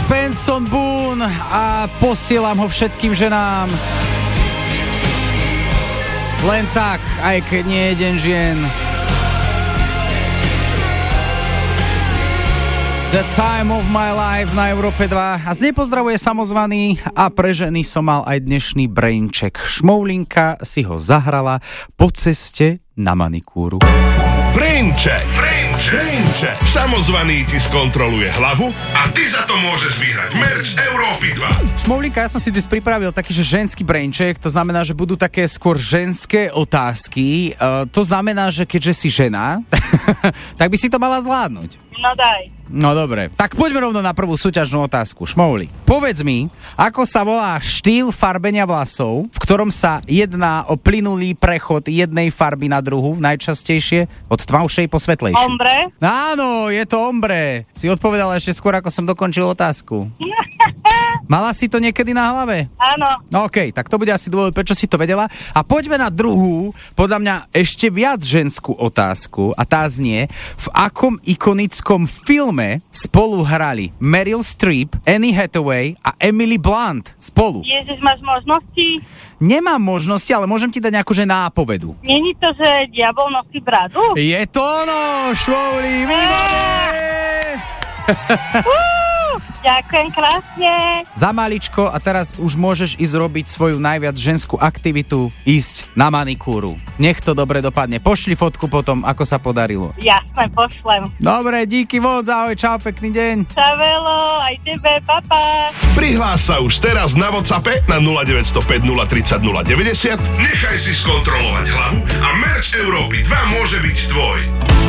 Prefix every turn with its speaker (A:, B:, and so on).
A: Benson Boone a posielam ho všetkým ženám. Len tak, aj keď nie je deň žien. The Time of My Life na Európe 2. A z nej pozdravuje samozvaný a pre ženy som mal aj dnešný braincheck. Šmoulinka si ho zahrala po ceste na manikúru.
B: Braincheck. Samozvaný ti skontroluje hlavu a ty za to môžeš vyhrať merch Európy 2.
A: Šmoulinka, ja som si dnes pripravil taký, že ženský braincheck, to znamená, že budú také skôr ženské otázky. To znamená, že keďže si žena, tak by si to mala zvládnuť.
C: No daj.
A: No dobre, tak poďme rovno na prvú súťažnú otázku. Šmouli, povedz mi, ako sa volá štýl farbenia vlasov, v ktorom sa jedná o plynulý prechod jednej farby na druhu, najčastejšie od tmavšej po svetlejšiu.
C: Ombre?
A: Áno, je to ombre. Si odpovedala ešte skôr, ako som dokončil otázku. Mala si to niekedy na hlave?
C: Áno.
A: OK, tak to bude asi dôvod, prečo si to vedela. A poďme na druhú, podľa mňa ešte viac ženskú otázku a tá znie, v akom ikonickom filme spolu hrali Meryl Streep, Anne Hathaway a Emily Blunt spolu?
C: Ježiš, máš možnosti?
A: Nemám možnosti, ale môžem ti dať nejakú nápovedu.
C: Není to, že diabol nosí bradu?
A: Je to ono, Švouli, výborné!
C: Ďakujem krásne.
A: Za maličko a teraz už môžeš ísť robiť svoju najviac ženskú aktivitu, ísť na manikúru. Nech to dobre dopadne. Pošli fotku potom, ako sa podarilo.
C: Jasné, pošlem.
A: Dobre, díky moc, ahoj, čau, pekný deň.
C: Čavelo, aj tebe, papa.
B: Prihlás sa už teraz na WhatsAppe na 0905 030 090. Nechaj si skontrolovať hlavu a merch Európy 2 môže byť tvoj.